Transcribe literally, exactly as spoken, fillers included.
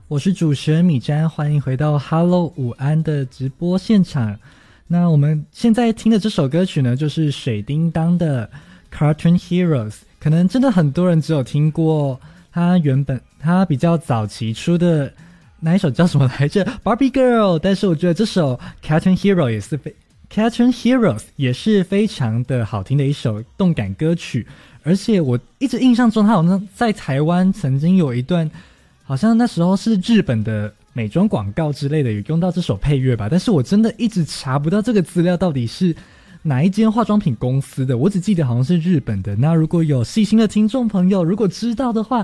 我是主持人米詹，欢迎回到 Hello 午安的直播现场。那我们现在听的这首歌曲呢，就是水叮当的 Cartoon Heroes。可能真的很多人只有听过他原本他比较早期出的那一首叫什么来着 Barbie Girl， 但是我觉得这首 Cartoon Hero 也是非 Cartoon Heroes 也是非常的好听的一首动感歌曲。而且我一直印象中他好像在台湾曾经有一段，好像那时候是日本的美妆广告之类的有用到这首配乐吧，但是我真的一直查不到这个资料到底是哪一间化妆品公司的，我只记得好像是日本的。那如果有细心的听众朋友如果知道的话，